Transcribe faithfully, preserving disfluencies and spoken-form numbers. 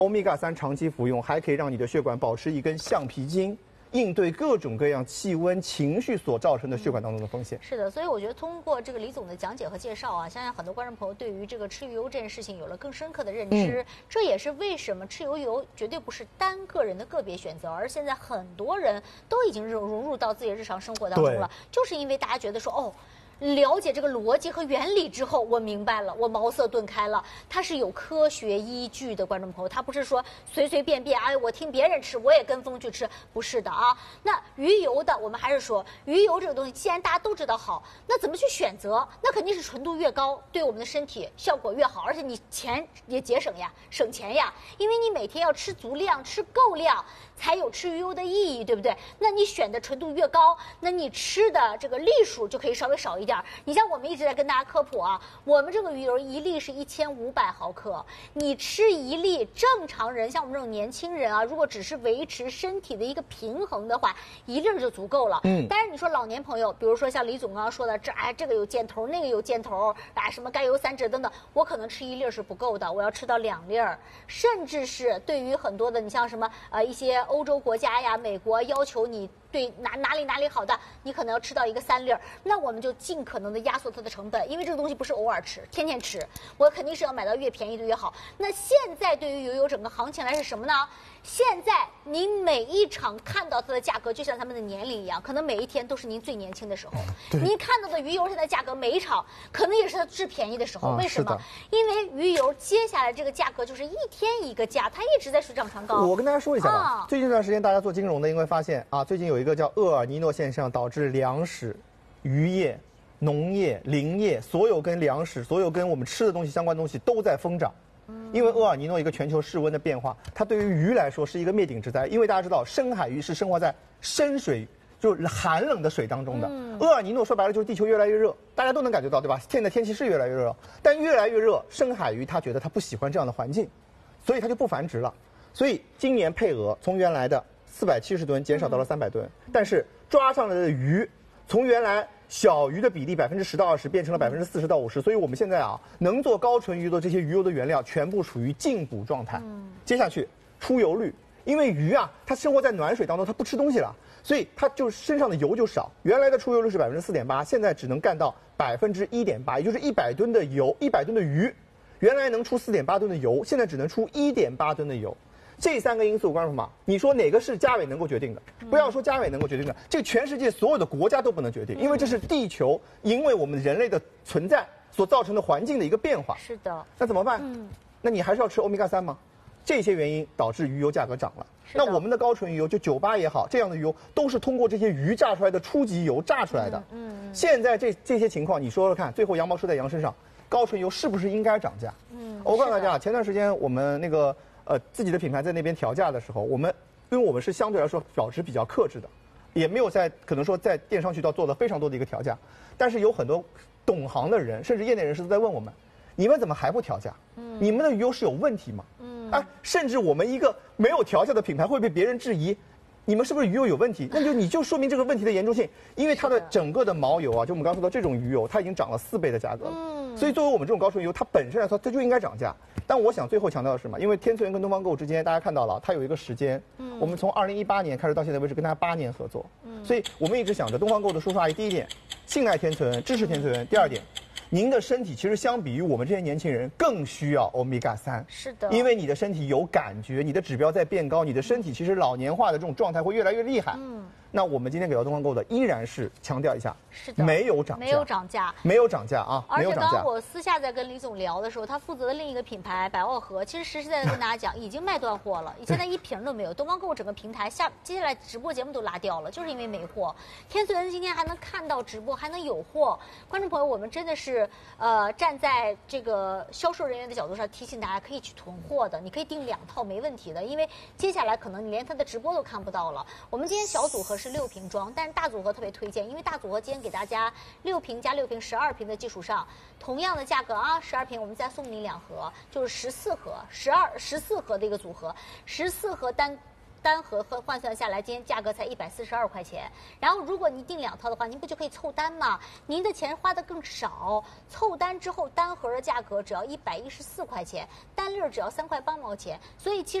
欧米伽三长期服用，还可以让你的血管保持一根橡皮筋，应对各种各样气温、情绪所造成的血管当中的风险。 是的，所以我觉得通过这个李总的讲解和介绍啊，相信很多观众朋友对于这个吃鱼油这件事情有了更深刻的认知。嗯、这也是为什么吃油油绝对不是单个人的个别选择，而现在很多人都已经融融入到自己的日常生活当中了，就是因为大家觉得说哦。了解这个逻辑和原理之后，我明白了，我茅塞顿开了，它是有科学依据的，观众朋友，它不是说随随便便，哎，我听别人吃，我也跟风去吃，不是的啊。那鱼油的，我们还是说，鱼油这个东西，既然大家都知道好，那怎么去选择？那肯定是纯度越高，对我们的身体效果越好，而且你钱也节省呀，省钱呀，因为你每天要吃足量，吃够量，才有吃鱼油的意义，对不对？那你选的纯度越高，那你吃的这个粒数就可以稍微少一点。你像我们一直在跟大家科普啊，我们这个鱼油一粒是一千五百毫克，你吃一粒，正常人像我们这种年轻人啊，如果只是维持身体的一个平衡的话，一粒就足够了。嗯，但是你说老年朋友，比如说像李总刚刚说的，这哎这个有箭头，那个有箭头，啊什么甘油三酯等等，我可能吃一粒是不够的，我要吃到两粒，甚至是对于很多的你像什么呃一些欧洲国家呀、美国要求你。对哪哪里哪里好的，你可能要吃到一个三粒儿，那我们就尽可能的压缩它的成本，因为这个东西不是偶尔吃，天天吃，我肯定是要买到越便宜的越好。那现在对于油油整个行情来是什么呢？现在您每一场看到它的价格，就像咱们的年龄一样，可能每一天都是您最年轻的时候。您看到的鱼油现在价格每一场可能也是它最便宜的时候，啊、为什么？因为鱼油接下来这个价格就是一天一个价，它一直在水涨船高。 我跟大家说一下吧，啊、最近这段时间大家做金融的，应该发现啊，最近有一个叫厄尔尼诺现象，导致粮食、渔业、农业、林业，所有跟粮食、所有跟我们吃的东西相关的东西都在疯涨。因为厄尔尼诺一个全球室温的变化，它对于鱼来说是一个灭顶之灾。因为大家知道，深海鱼是生活在深水，就是寒冷的水当中的。嗯、厄尔尼诺说白了就是地球越来越热，大家都能感觉到，对吧？现在天气是越来越热，但越来越热，深海鱼它觉得它不喜欢这样的环境，所以它就不繁殖了。所以今年配额从原来的四百七十吨减少到了三百吨，嗯、但是抓上来的鱼从原来小鱼的比例百分之十到二十变成了百分之四十到五十，所以我们现在啊能做高纯鱼的这些鱼油的原料全部处于进补状态。嗯、接下去出油率，因为鱼啊它生活在暖水当中，它不吃东西了，所以它就身上的油就少。原来的出油率是百分之四点八，现在只能干到百分之一点八，也就是一百吨的油，一百吨的鱼，原来能出四点八吨的油，现在只能出一点八吨的油。这三个因素，观众朋友们，你说哪个是嘉伟能够决定的？不要说嘉伟能够决定的，这个全世界所有的国家都不能决定，因为这是地球因为我们人类的存在所造成的环境的一个变化。 是的。 那怎么办？嗯，那你还是要吃欧米伽三吗？这些原因导致鱼油价格涨了。那我们的高纯鱼油，就九八也好，这样的鱼油都是通过这些鱼榨出来的初级油榨出来的。嗯。嗯现在这这些情况，你说说看，最后羊毛出在羊身上，高纯油是不是应该涨价？嗯。我告诉大家，前段时间我们那个。呃，自己的品牌在那边调价的时候，我们因为我们是相对来说保持比较克制的，也没有在可能说在电商渠道做了非常多的一个调价，但是有很多懂行的人，甚至业内人士都在问我们，你们怎么还不调价？嗯，你们的鱼油是有问题吗？嗯，哎，甚至我们一个没有调价的品牌会被别人质疑，你们是不是鱼油有问题？那就你就说明这个问题的严重性，因为它的整个的毛油啊，就我们刚说到这种鱼油，它已经涨了四倍的价格了。嗯，所以作为我们这种高纯油，它本身来说它就应该涨价。但我想最后强调的是什么？因为天存跟东方购之间，大家看到了，它有一个时间。嗯，我们从二零一八年开始到现在为止，跟它八年合作。嗯，所以我们一直想着东方购的叔叔阿姨，第一点，信赖天存，支持天存；第二点，您的身体其实相比于我们这些年轻人更需要欧米伽三。 是的， 因为你的身体有感觉，你的指标在变高，你的身体其实老年化的这种状态会越来越厉害。嗯。那我们今天给到东方购的依然是强调一下， 是的， 没有涨价， 没有涨价， 没有涨价啊， 而且刚刚我私下在跟李总聊的时候，他负责的另一个品牌百奥和，其实实实在在跟大家讲，已经卖断货了，现在一瓶都没有。东方购整个平台下接下来直播节目都拉掉了，就是因为没货。天存今天还能看到直播，还能有货，观众朋友，我们真的是呃站在这个销售人员的角度上提醒大家，可以去囤货的，你可以订两套没问题的，因为接下来可能你连他的直播都看不到了。我们今天小组合是六瓶装，但是大组合特别推荐，因为大组合今天给大家六瓶加六瓶十二瓶的基础上，同样的价格啊，十二瓶我们再送你两盒，就是十四盒，十二十四盒的一个组合，十四盒单单盒换换算下来，今天价格才一百四十二块钱。然后如果你订两套的话，您不就可以凑单吗？您的钱花的更少，凑单之后单盒的价格只要一百一十四块钱，单粒儿只要三块八毛钱。所以其实。